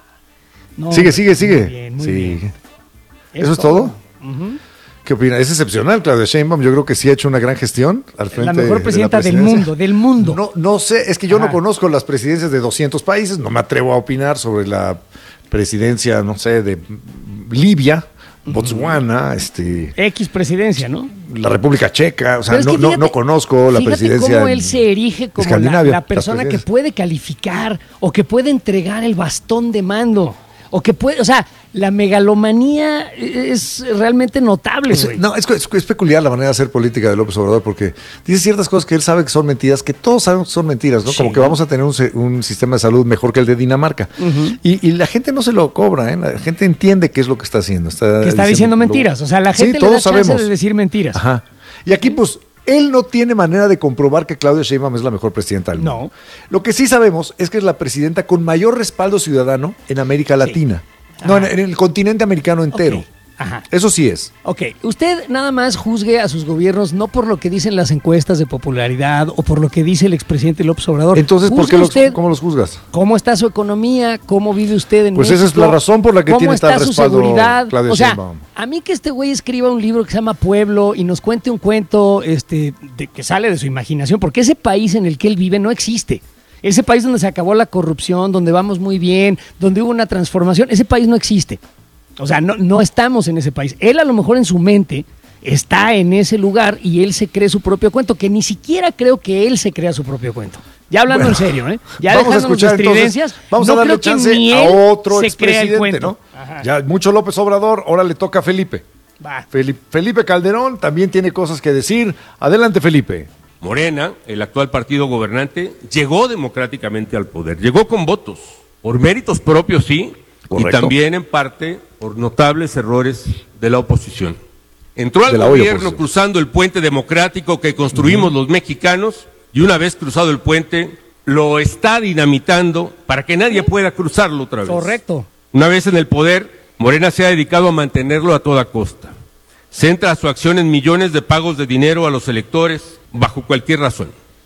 Speaker 2: No,
Speaker 3: Sigue.
Speaker 2: Muy bien, muy
Speaker 3: Sí.
Speaker 2: bien.
Speaker 3: ¿Eso es todo? ¿Qué opina? Es excepcional, Claudia Sheinbaum. Yo creo que sí ha hecho una gran gestión al frente
Speaker 2: La
Speaker 3: de
Speaker 2: mejor
Speaker 3: la
Speaker 2: presidenta del
Speaker 3: presidencia.
Speaker 2: mundo, del mundo.
Speaker 3: No sé, es que yo
Speaker 2: Ajá.
Speaker 3: no conozco las presidencias de 200 países, no me atrevo a opinar sobre la presidencia, no sé, de Libia, Botswana,
Speaker 2: X presidencia, ¿no?
Speaker 3: la República Checa, o sea,
Speaker 2: Pero es que
Speaker 3: no
Speaker 2: fíjate-
Speaker 3: conozco la
Speaker 2: fíjate
Speaker 3: presidencia.
Speaker 2: cómo
Speaker 3: en
Speaker 2: él se erige como
Speaker 3: Escandinavia,
Speaker 2: la persona
Speaker 3: las
Speaker 2: que
Speaker 3: presidencias.
Speaker 2: puede calificar o que puede entregar el bastón de mando. O que puede, o sea, la megalomanía es realmente notable, güey.
Speaker 3: No, es peculiar la manera de hacer política de López Obrador porque dice ciertas cosas que él sabe que son mentiras, que todos saben que son mentiras, ¿no?
Speaker 2: Sí.
Speaker 3: Como que vamos a tener un sistema de salud mejor que el de Dinamarca. Y la gente no se lo cobra, ¿eh? La gente entiende qué es lo que está haciendo.
Speaker 2: Que está diciendo mentiras. O sea, la
Speaker 3: Sí,
Speaker 2: gente le da
Speaker 3: todos
Speaker 2: chance
Speaker 3: sabemos.
Speaker 2: de decir mentiras.
Speaker 3: Ajá. Y aquí, pues, Él no tiene manera de comprobar que Claudia Sheinbaum es la mejor presidenta del mundo.
Speaker 2: No.
Speaker 3: Lo que sí sabemos es que es la presidenta con mayor respaldo ciudadano en América Latina. No, en el continente americano entero.
Speaker 2: Ok. Ajá.
Speaker 3: Eso sí es.
Speaker 2: Ok, usted nada más juzgue a sus gobiernos no por lo que dicen las encuestas de popularidad o por lo que dice el expresidente López Obrador.
Speaker 3: Entonces, ¿por qué
Speaker 2: usted
Speaker 3: cómo los juzgas?
Speaker 2: cómo está su economía, cómo vive usted en
Speaker 3: Pues
Speaker 2: México,
Speaker 3: esa es la razón por la que
Speaker 2: cómo
Speaker 3: tiene
Speaker 2: está
Speaker 3: tal
Speaker 2: su
Speaker 3: respaldo
Speaker 2: seguridad.
Speaker 3: Claudia
Speaker 2: O sea,
Speaker 3: Sheinbaum.
Speaker 2: a mí que este güey escriba un libro que se llama Pueblo y nos cuente un cuento que sale de su imaginación, porque ese país en el que él vive no existe. Ese país donde se acabó la corrupción, donde vamos muy bien, donde hubo una transformación, ese país no existe. O sea, no estamos en ese país. Él a lo mejor en su mente está en ese lugar y él se cree su propio cuento, que ni siquiera creo que él se crea su propio cuento. Ya hablando en serio, ¿eh? Ya
Speaker 3: vamos a
Speaker 2: dejándonos de
Speaker 3: escuchar
Speaker 2: estridencias,
Speaker 3: entonces, vamos
Speaker 2: no
Speaker 3: a darle
Speaker 2: creo que
Speaker 3: chance
Speaker 2: ni
Speaker 3: a
Speaker 2: él
Speaker 3: otro
Speaker 2: se crea el
Speaker 3: expresidente,
Speaker 2: cuento.
Speaker 3: ¿no?
Speaker 2: Ajá.
Speaker 3: Ya mucho López Obrador, ahora le toca a Felipe.
Speaker 2: Va.
Speaker 3: Felipe Calderón también tiene cosas que decir. Adelante, Felipe.
Speaker 6: Morena, el actual partido gobernante, llegó democráticamente al poder, llegó con votos, por méritos propios sí,
Speaker 3: Correcto.
Speaker 6: y también en parte por notables errores de la oposición. Entró al
Speaker 3: De la
Speaker 6: gobierno
Speaker 3: oposición.
Speaker 6: cruzando el puente democrático que construimos los mexicanos y una vez cruzado el puente lo está dinamitando para que nadie pueda cruzarlo otra vez.
Speaker 2: Correcto.
Speaker 6: Una vez en el poder, Morena se ha dedicado a mantenerlo a toda costa. Centra su acción en millones de pagos de dinero a los electores bajo cualquier razón.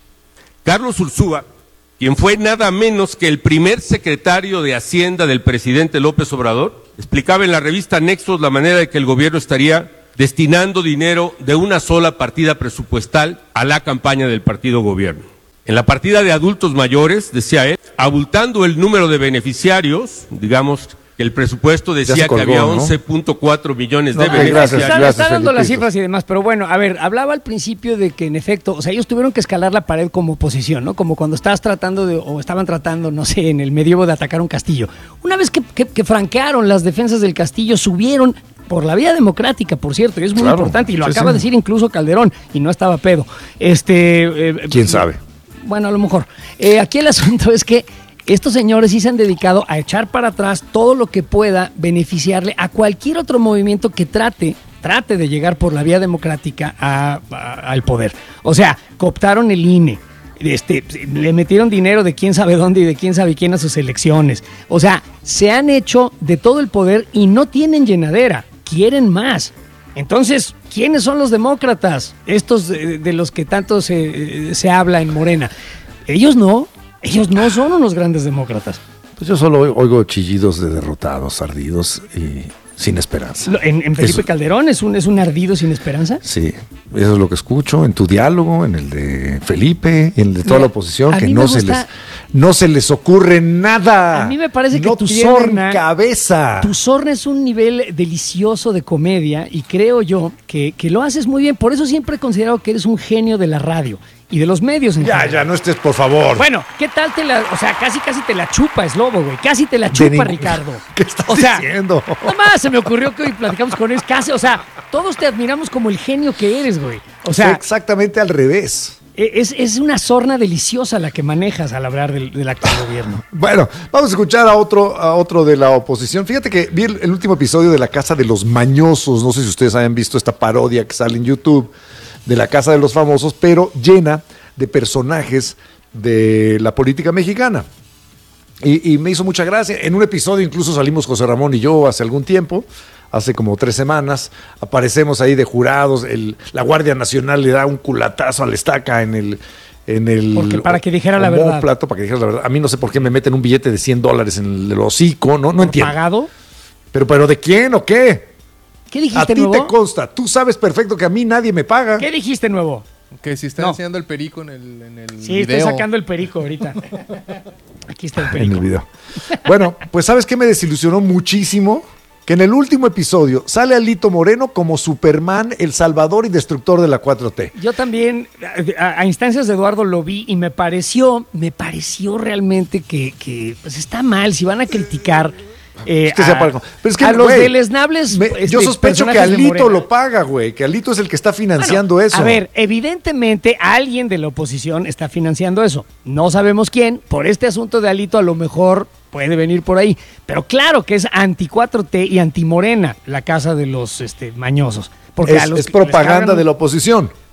Speaker 6: Carlos Ursúa, quien fue nada menos que el primer secretario de Hacienda del presidente López Obrador, explicaba en la revista Nexos la manera de que el gobierno estaría destinando dinero de una sola partida presupuestal a la campaña del partido gobierno. En la partida de adultos mayores, decía él, abultando el número de beneficiarios, digamos que el presupuesto decía
Speaker 3: colgó,
Speaker 6: que había
Speaker 3: ¿no?
Speaker 6: 11.4 millones de
Speaker 3: Ok,
Speaker 6: beneficiarios.
Speaker 2: Está dando las
Speaker 3: Felipito.
Speaker 2: cifras y demás, pero bueno, a ver, hablaba al principio de que en efecto, o sea, ellos tuvieron que escalar la pared como oposición, ¿no? Como cuando estabas tratando o estaban tratando, no sé, en el medievo de atacar un castillo. Una vez que franquearon las defensas del castillo, subieron por la vía democrática, por cierto, y es muy
Speaker 3: Claro,
Speaker 2: importante, y lo
Speaker 3: sí,
Speaker 2: acaba
Speaker 3: sí.
Speaker 2: de decir incluso Calderón, y no estaba pedo.
Speaker 3: ¿Quién sabe?
Speaker 2: Bueno, a lo mejor. Aquí el asunto es que estos señores sí se han dedicado a echar para atrás todo lo que pueda beneficiarle a cualquier otro movimiento que trate de llegar por la vía democrática al poder. O sea, cooptaron el INE, le metieron dinero de quién sabe dónde y de quién sabe quién a sus elecciones. O sea, se han hecho de todo el poder y no tienen llenadera, quieren más. Entonces, ¿quiénes son los demócratas? Estos de los que tanto se habla en Morena. Ellos no son unos grandes demócratas.
Speaker 3: Pues yo solo oigo chillidos de derrotados, ardidos y sin esperanza.
Speaker 2: En Felipe
Speaker 3: Eso.
Speaker 2: Calderón es un ardido sin esperanza.
Speaker 3: Sí, eso es lo que escucho en tu diálogo, en el de Felipe, en el de toda
Speaker 2: Mira,
Speaker 3: la oposición,
Speaker 2: a
Speaker 3: que
Speaker 2: mí me gusta-
Speaker 3: no se les ocurre nada.
Speaker 2: A mí me parece que
Speaker 3: no
Speaker 2: tu
Speaker 3: tienen
Speaker 2: sorna-
Speaker 3: cabeza.
Speaker 2: Tu sorna es un nivel delicioso de comedia y creo yo que lo haces muy bien. Por eso siempre he considerado que eres un genio de la radio y de los medios en
Speaker 3: Ya,
Speaker 2: general.
Speaker 3: ya, no estés, por favor.
Speaker 2: Bueno, ¿qué tal o sea, casi te la chupa, es lobo, güey. Casi te la chupa, Ricardo.
Speaker 3: ¿Qué estás
Speaker 2: o sea,
Speaker 3: diciendo?
Speaker 2: Nomás se me ocurrió que hoy platicamos con él. Casi, o sea, todos te admiramos como el genio que eres, güey. O
Speaker 3: Fue
Speaker 2: sea,
Speaker 3: exactamente al revés.
Speaker 2: es una sorna deliciosa la que manejas al hablar del actual gobierno.
Speaker 3: Bueno, vamos a escuchar a otro de la oposición. Fíjate que vi el último episodio de La Casa de los Mañosos. No sé si ustedes hayan visto esta parodia que sale en YouTube de La Casa de los Famosos, pero llena de personajes de la política mexicana. Y me hizo mucha gracia. En un episodio incluso salimos José Ramón y yo hace algún tiempo, hace como 3 semanas. Aparecemos ahí de jurados. La Guardia Nacional le da un culatazo a la estaca en el
Speaker 2: Porque para que dijera la verdad.
Speaker 3: Plato, para que dijera la verdad. A mí no sé por qué me meten un billete de $100 en el hocico. No entiendo.
Speaker 2: ¿Pagado?
Speaker 3: ¿Pero de quién o qué?
Speaker 2: ¿Qué
Speaker 3: A
Speaker 2: dijiste,
Speaker 3: ti
Speaker 2: nuevo?
Speaker 3: te consta. Tú sabes perfecto que a mí nadie me paga.
Speaker 2: ¿Qué dijiste, nuevo?
Speaker 4: Que si está
Speaker 2: No.
Speaker 4: enseñando el perico en el
Speaker 2: Sí,
Speaker 4: video.
Speaker 2: estoy sacando el perico ahorita. Aquí está el
Speaker 3: En
Speaker 2: perico.
Speaker 3: el video. Bueno, pues ¿sabes qué me desilusionó muchísimo? Que en el último episodio sale Alito Moreno como Superman, el salvador y destructor de la 4T.
Speaker 2: Yo también, a instancias de Eduardo, lo vi y me pareció realmente que pues está mal. Si van a criticar
Speaker 3: Es que sea parejo. Pero es que,
Speaker 2: a los
Speaker 3: güey,
Speaker 2: deleznables
Speaker 3: yo sospecho que
Speaker 2: personajes de
Speaker 3: Alito
Speaker 2: Morena.
Speaker 3: lo paga, güey. Que Alito es el que está financiando
Speaker 2: Bueno,
Speaker 3: eso.
Speaker 2: A ver, evidentemente alguien de la oposición está financiando eso. No sabemos quién. Por este asunto de Alito a lo mejor puede venir por ahí. Pero claro que es anti-4T y anti-Morena la casa de los mañosos. Porque a los
Speaker 3: es
Speaker 2: que les
Speaker 3: propaganda
Speaker 2: cargan-
Speaker 3: de la oposición.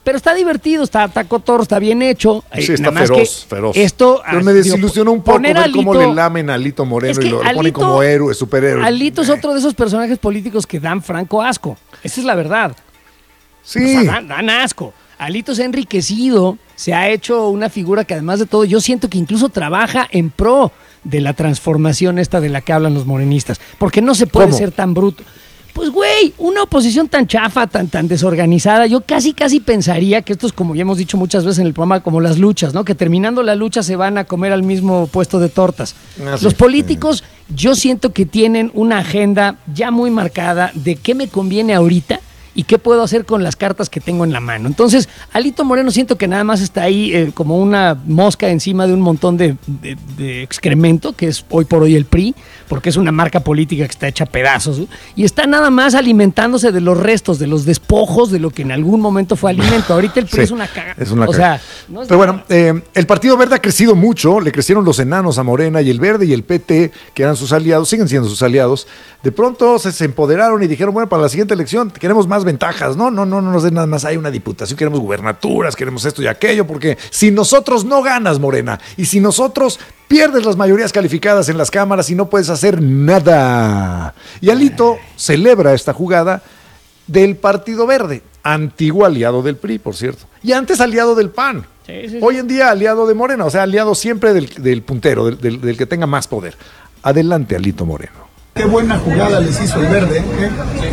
Speaker 2: Pero está divertido, está cotorro, está bien hecho.
Speaker 3: Sí, está
Speaker 2: nada más
Speaker 3: feroz,
Speaker 2: que
Speaker 3: feroz.
Speaker 2: Esto,
Speaker 3: Pero me desilusionó un poco
Speaker 2: poner
Speaker 3: ver
Speaker 2: a
Speaker 3: cómo
Speaker 2: Alito-
Speaker 3: le lamen a Alito Moreno
Speaker 2: Es que
Speaker 3: y lo ponen
Speaker 2: Alito-
Speaker 3: como héroe, superhéroe.
Speaker 2: Alito es otro de esos personajes políticos que dan franco asco. Esa es la verdad.
Speaker 3: Sí.
Speaker 2: O sea, dan asco. Alito se ha enriquecido, se ha hecho una figura que además de todo, yo siento que incluso trabaja en pro de la transformación esta de la que hablan los morenistas. Porque no se puede
Speaker 3: ¿Cómo?
Speaker 2: ser tan bruto. Pues, güey, una oposición tan chafa, tan desorganizada, yo casi pensaría que esto es, como ya hemos dicho muchas veces en el programa, como las luchas, ¿no? Que terminando la lucha se van a comer al mismo puesto de tortas.
Speaker 3: Ah, sí.
Speaker 2: Los políticos, yo siento que tienen una agenda ya muy marcada de qué me conviene ahorita y qué puedo hacer con las cartas que tengo en la mano. Entonces, Alito Moreno siento que nada más está ahí como una mosca encima de un montón de excremento, que es hoy por hoy el PRI, porque es una marca política que está hecha a pedazos, ¿no? Y está nada más alimentándose de los restos, de los despojos de lo que en algún momento fue alimento. Ahorita el PRI
Speaker 3: Sí,
Speaker 2: es una cagada.
Speaker 3: es una
Speaker 2: o
Speaker 3: cagada.
Speaker 2: sea, no es
Speaker 3: Pero
Speaker 2: nada.
Speaker 3: bueno, el Partido Verde ha crecido mucho, le crecieron los enanos a Morena y el Verde y el PT, que eran sus aliados, siguen siendo sus aliados, de pronto se empoderaron y dijeron, bueno, para la siguiente elección queremos más ventajas, no nos den nada más, hay una diputación, queremos gubernaturas, queremos esto y aquello, porque si nosotros no ganas, Morena, y si nosotros pierdes las mayorías calificadas en las cámaras y no puedes hacer nada. Y Alito celebra esta jugada del Partido Verde, antiguo aliado del PRI, por cierto, y antes aliado del PAN.
Speaker 2: Sí, sí, sí.
Speaker 3: Hoy en día aliado de Morena, o sea, aliado siempre del puntero, del que tenga más poder. Adelante, Alito Moreno.
Speaker 7: Qué buena jugada les hizo el Verde, ¿eh?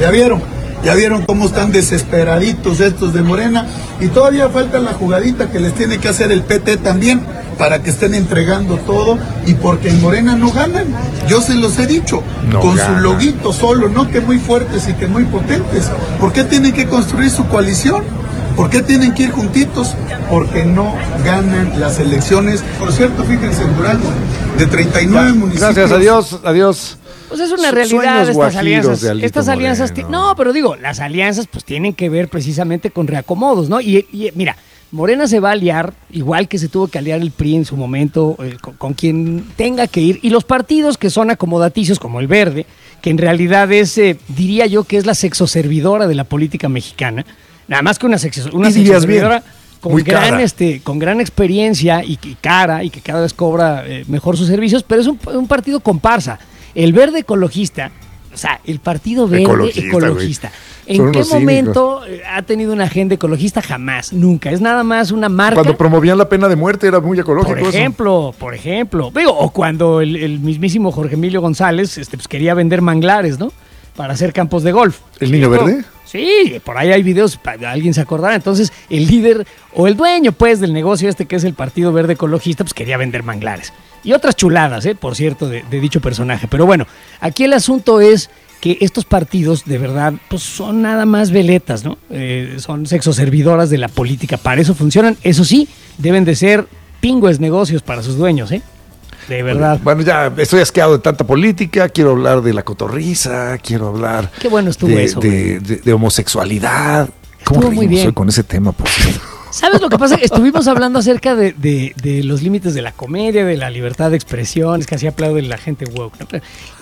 Speaker 7: Ya vieron cómo están desesperaditos estos de Morena, y todavía falta la jugadita que les tiene que hacer el PT también, para que estén entregando todo, y porque en Morena no ganan, yo se los he dicho,
Speaker 3: No
Speaker 7: con
Speaker 3: ganan.
Speaker 7: su loguito solo, no que muy fuertes y que muy potentes. ¿Por qué tienen que construir su coalición? ¿Por qué tienen que ir juntitos? Porque no ganan las elecciones. Por cierto, fíjense, en Durango, de 39 municipios.
Speaker 3: Gracias, adiós.
Speaker 2: Pues es una
Speaker 3: Su-
Speaker 2: realidad
Speaker 3: sueños
Speaker 2: estas
Speaker 3: guajiros
Speaker 2: alianzas.
Speaker 3: de Alito
Speaker 2: Estas alianzas,
Speaker 3: Moreno.
Speaker 2: no, pero digo, las alianzas pues tienen que ver precisamente con reacomodos, ¿no? Y mira, Morena se va a aliar, igual que se tuvo que aliar el PRI en su momento, con quien tenga que ir. Y los partidos que son acomodaticios, como el Verde, que en realidad es, diría yo, que es la sexoservidora de la política mexicana, nada más que una
Speaker 3: Y dirías
Speaker 2: sexoservidora
Speaker 3: bien,
Speaker 2: con
Speaker 3: muy
Speaker 2: gran,
Speaker 3: cara.
Speaker 2: con gran experiencia y cara, y que cada vez cobra mejor sus servicios, pero es un partido comparsa. El Verde ecologista, o sea, el Partido Verde ecologista.
Speaker 3: güey. Son
Speaker 2: ¿En qué
Speaker 3: unos cínicos.
Speaker 2: momento ha tenido una agenda ecologista? Jamás, nunca. Es nada más una marca.
Speaker 3: Cuando promovían la pena de muerte era muy ecológico.
Speaker 2: Por ejemplo. Digo, o cuando el mismísimo Jorge Emilio González pues quería vender manglares, ¿no? Para hacer campos de golf.
Speaker 3: ¿El Niño
Speaker 2: Esto-
Speaker 3: Verde?
Speaker 2: Sí, por ahí hay videos, alguien se acordará. Entonces, el líder o el dueño, pues, del negocio este que es el Partido Verde Ecologista, pues quería vender manglares. Y otras chuladas, por cierto, de dicho personaje. Pero bueno, aquí el asunto es que estos partidos, de verdad, pues son nada más veletas, ¿no? Son sexoservidoras de la política. Para eso funcionan. Eso sí, deben de ser pingües negocios para sus dueños, ¿eh? De verdad.
Speaker 3: Bueno, ya estoy asqueado de tanta política, quiero hablar de la cotorriza, quiero hablar
Speaker 2: Qué bueno estuvo
Speaker 3: de,
Speaker 2: eso,
Speaker 3: de homosexualidad. ¿Cómo
Speaker 2: Estuvo muy
Speaker 3: reímos
Speaker 2: bien.
Speaker 3: hoy con ese tema, por cierto?
Speaker 2: ¿Sabes lo que pasa? Estuvimos hablando acerca de los límites de la comedia, de la libertad de expresión, es que así aplaude la gente woke, ¿no?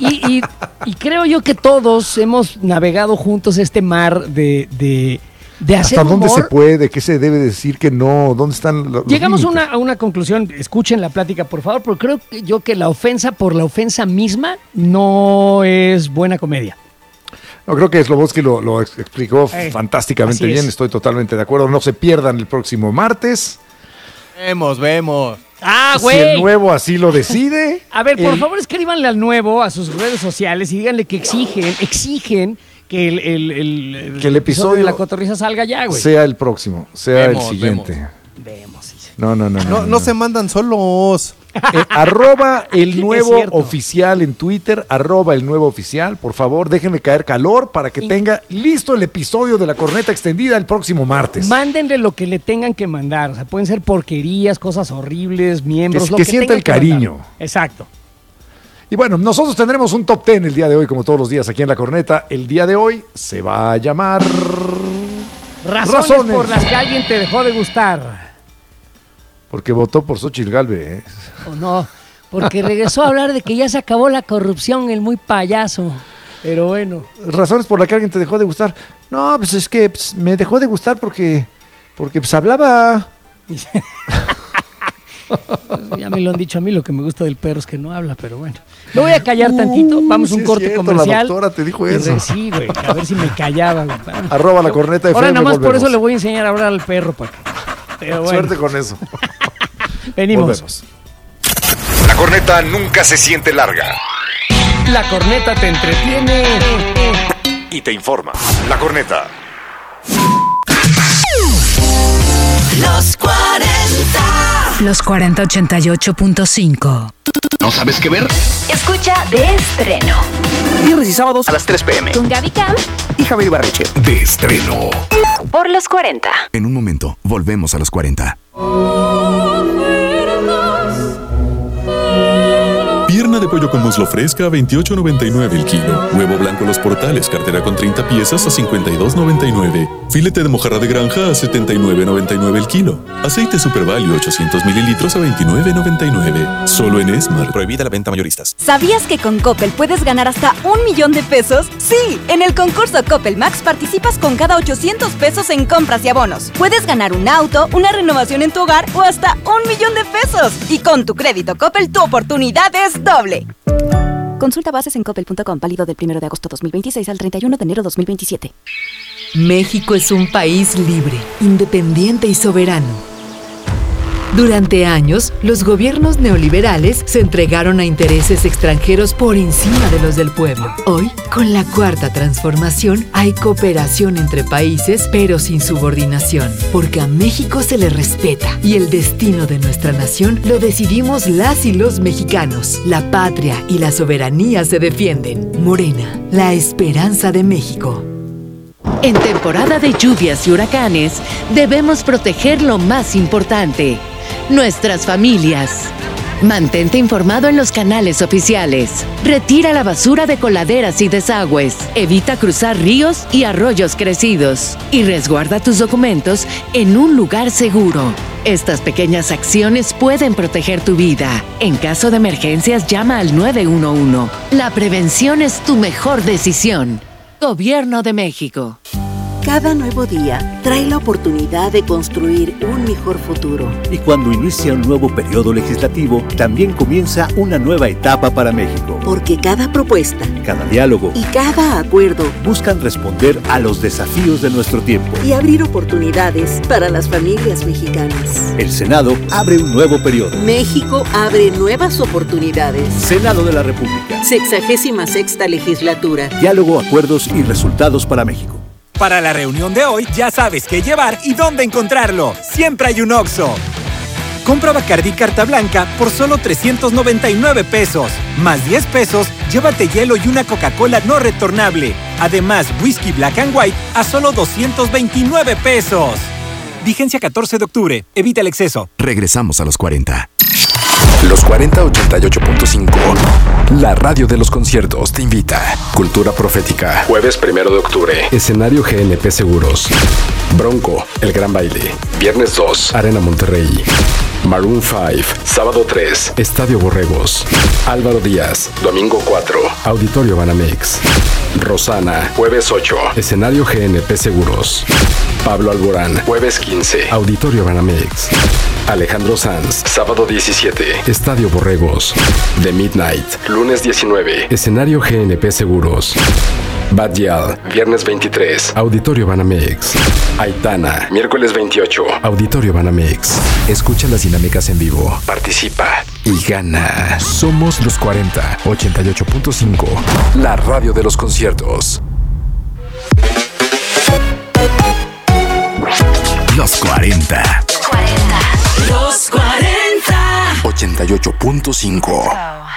Speaker 2: Y creo yo que todos hemos navegado juntos este mar de hacer
Speaker 3: ¿Hasta dónde
Speaker 2: humor.
Speaker 3: se puede? ¿Qué se debe decir que no? ¿Dónde están los
Speaker 2: Llegamos
Speaker 3: límites?
Speaker 2: a una conclusión, escuchen la plática por favor, porque creo yo que la ofensa por la ofensa misma no es buena comedia.
Speaker 3: No, creo que Slobodsky lo explicó fantásticamente
Speaker 2: así
Speaker 3: bien,
Speaker 2: es.
Speaker 3: estoy totalmente de acuerdo. No se pierdan el próximo martes.
Speaker 4: Vemos.
Speaker 2: ¡Ah,
Speaker 3: Si
Speaker 2: güey!
Speaker 3: el nuevo así lo decide.
Speaker 2: A ver, por
Speaker 3: el-
Speaker 2: favor, escríbanle al nuevo a sus redes sociales y díganle que exigen que el episodio de la cotorriza salga ya, güey.
Speaker 3: sea el próximo, sea
Speaker 4: Vemos,
Speaker 3: el siguiente.
Speaker 2: Vemos, sí.
Speaker 3: No.
Speaker 4: No se mandan solos.
Speaker 3: Arroba el
Speaker 2: Es
Speaker 3: nuevo
Speaker 2: cierto.
Speaker 3: oficial en Twitter, arroba el nuevo oficial, por favor, déjenme caer calor para que tenga listo el episodio de la corneta extendida el próximo martes.
Speaker 2: Mándenle lo que le tengan que mandar. O sea, pueden ser porquerías, cosas horribles, miembros,
Speaker 3: Que
Speaker 2: lo que
Speaker 3: sienta
Speaker 2: tengan
Speaker 3: el
Speaker 2: que mandar.
Speaker 3: cariño.
Speaker 2: Exacto.
Speaker 3: Y bueno, nosotros tendremos un top 10 el día de hoy, como todos los días aquí en la corneta. El día de hoy se va a llamar
Speaker 2: Razones por las que alguien te dejó de gustar.
Speaker 3: Porque votó por Xochitl Gálvez.
Speaker 2: ¿O no? Porque regresó a hablar de que ya se acabó la corrupción, el muy payaso. Pero bueno.
Speaker 3: Razones por las que alguien te dejó de gustar. No, pues es que me dejó de gustar porque Porque pues hablaba.
Speaker 2: Ya me lo han dicho a mí, lo que me gusta del perro es que no habla, pero bueno. Me voy a callar tantito, vamos a un corte comercial.
Speaker 3: La doctora te dijo eso.
Speaker 2: Sí, güey, a ver si me callaba. Güey.
Speaker 3: Arroba la corneta de
Speaker 2: Ahora nada más por eso le voy a enseñar a hablar al perro. Pero bueno.
Speaker 3: Suerte con eso.
Speaker 2: Venimos.
Speaker 3: Volvemos.
Speaker 8: La corneta nunca se siente larga.
Speaker 2: La corneta te entretiene
Speaker 8: Y te informa. La corneta.
Speaker 9: Los 40.
Speaker 10: Los 40 88.5.
Speaker 8: ¿No sabes qué ver?
Speaker 9: Escucha De Estreno.
Speaker 11: Viernes y sábados a las 3 p.m.
Speaker 9: Con Gaby Camp
Speaker 11: y Javier Ibarreche.
Speaker 8: De Estreno.
Speaker 9: por Los 40.
Speaker 1: En un momento, volvemos a Los 40.
Speaker 12: Pierna de pollo con muslo fresca a $28.99 el kilo. Huevo blanco Los Portales, cartera con 30 piezas a $52.99. Filete de mojarra de granja a $79.99 el kilo. Aceite Super Value 800 mililitros a $29.99. Solo en Esmar. Prohibida la venta mayoristas.
Speaker 13: ¿Sabías que con Coppel puedes ganar hasta $1,000,000? ¡Sí! En el concurso Coppel Max participas con cada $800 en compras y abonos. Puedes ganar un auto, una renovación en tu hogar o hasta $1,000,000. Y con tu crédito Coppel, tu oportunidad es doble. Consulta bases en coppel.com, válido del 1 de agosto 2026 al 31 de enero 2027.
Speaker 10: México es un país libre, independiente y soberano. Durante años, los gobiernos neoliberales se entregaron a intereses extranjeros por encima de los del pueblo. Hoy, con la Cuarta Transformación, hay cooperación entre países, pero sin subordinación, porque a México se le respeta y el destino de nuestra nación lo decidimos las y los mexicanos. La patria y la soberanía se defienden. Morena, la esperanza de México.
Speaker 14: En temporada de lluvias y huracanes, debemos proteger lo más importante: nuestras familias. Mantente informado en los canales oficiales. Retira la basura de coladeras y desagües. Evita cruzar ríos y arroyos crecidos. Y resguarda tus documentos en un lugar seguro. Estas pequeñas acciones pueden proteger tu vida. En caso de emergencias, llama al 911. La prevención es tu mejor decisión. Gobierno de México.
Speaker 15: Cada nuevo día trae la oportunidad de construir un mejor futuro.
Speaker 16: Y cuando inicia un nuevo periodo legislativo, también comienza una nueva etapa para México.
Speaker 15: Porque cada propuesta,
Speaker 16: cada diálogo
Speaker 15: y cada acuerdo
Speaker 16: buscan responder a los desafíos de nuestro tiempo
Speaker 15: y abrir oportunidades para las familias mexicanas.
Speaker 16: El Senado abre un nuevo periodo.
Speaker 15: México abre nuevas oportunidades.
Speaker 16: Senado de la República.
Speaker 15: 66ª legislatura.
Speaker 16: Diálogo, acuerdos y resultados para México.
Speaker 17: Para la reunión de hoy, ya sabes qué llevar y dónde encontrarlo. Siempre hay un Oxxo. Compra Bacardí Carta Blanca por solo $399. Más $10, llévate hielo y una Coca-Cola no retornable. Además, whisky Black and White a solo $229. Vigencia 14 de octubre. Evita el exceso.
Speaker 1: Regresamos a Los 40.
Speaker 8: Los 40 88.5. La radio de los conciertos te invita. Cultura Profética. Jueves 1 de octubre. Escenario GNP Seguros. Bronco, El Gran Baile. Viernes 2, Arena Monterrey. Maroon 5, sábado 3, Estadio Borregos. Álvaro Díaz, domingo 4, Auditorio Banamex. Rosana, jueves 8, Escenario GNP Seguros. Pablo Alborán, jueves 15, Auditorio Banamex. Alejandro Sanz, sábado 17, Estadio Borregos. The Midnight, lunes 19, Escenario GNP Seguros. Bad Gyal, viernes 23, Auditorio Banamex. Aitana, miércoles 28, Auditorio Banamex. Escucha las dinámicas en vivo, participa y gana. Somos Los 40, 88.5, la radio de los conciertos. Los 40.
Speaker 9: Los 40.
Speaker 8: 88.5.